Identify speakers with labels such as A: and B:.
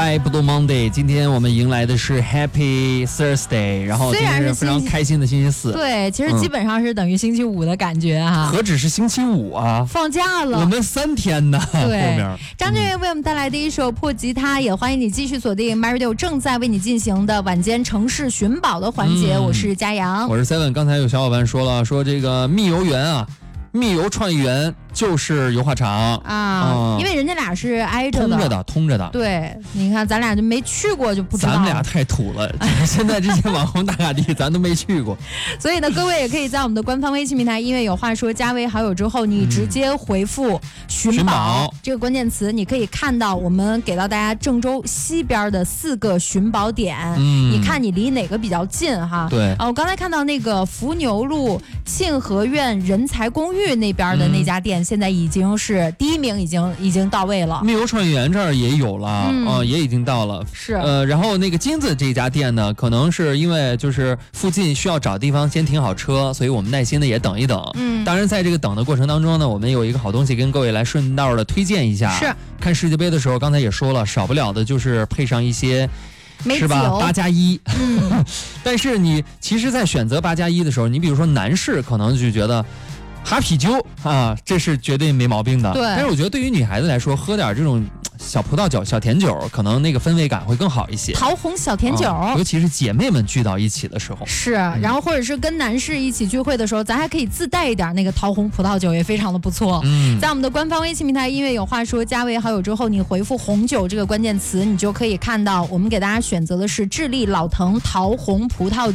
A: Hi Blue Monday， 今天我们迎来的是 Happy Thursday， 然后今天是非常开心的星期四。
B: 对，其实基本上是等于星期五的感觉哈。
A: 何止是星期五啊，
B: 放假了，
A: 我们3天呢。
B: 对，
A: 后面
B: 张震岳为我们带来的一首破吉他，也欢迎你继续锁定 MyRadio 正在为你进行的晚间城市寻宝的环节。我是佳阳，
A: 我是 Seven。刚才有小伙伴说了，说这个蜜油园啊，蜜油创意园就是油画厂
B: 啊，因为人家俩是挨着的，
A: 通着的。
B: 对，你看咱俩就没去过就不知道。
A: 咱们俩太土了，现在这些网红打卡地咱都没去过。
B: 所以呢，各位也可以在我们的官方微信平台音乐有话说加为好友之后，你直接回复寻宝这个关键词，你可以看到我们给到大家郑州西边的4个寻宝点，你看你离哪个比较近哈？
A: 对，
B: 我刚才看到那个伏牛路沁和苑人才公寓那边的那家店，现在已经是第1名，已经到位了。
A: 蜜油创意园这儿也有了，也已经到了。
B: 是，
A: 然后那个金子这家店呢，可能是因为就是附近需要找地方先停好车，所以我们耐心的也等一等。当然在这个等的过程当中呢，我们有一个好东西跟各位来顺道的推荐一下。
B: 是，
A: 看世界杯的时候，刚才也说了，少不了的就是配上一些。是吧？8+1，但是你其实，在选择8+1的时候，你比如说男士可能就觉得哈啤酒啊，这是绝对没毛病的。
B: 对。
A: 但是我觉得对于女孩子来说，喝点这种小葡萄酒、小甜酒，可能那个氛围感会更好一些。
B: 桃红小甜酒，
A: 尤其是姐妹们聚到一起的时候。
B: 是，然后或者是跟男士一起聚会的时候，咱还可以自带一点那个桃红葡萄酒，也非常的不错。在我们的官方微信平台音乐有话说加为好友之后，你回复红酒这个关键词，你就可以看到我们给大家选择的是智利老藤桃红葡萄酒。